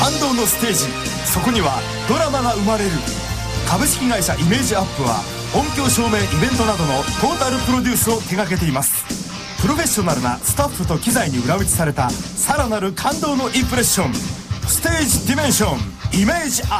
感動のステージ、そこにはドラマが生まれる。株式会社イメージアップは音響照明イベントなどのトータルプロデュースを手掛けています。プロフェッショナルなスタッフと機材に裏打ちされたさらなる感動のインプレッション、ステージディメンションイメージアップ。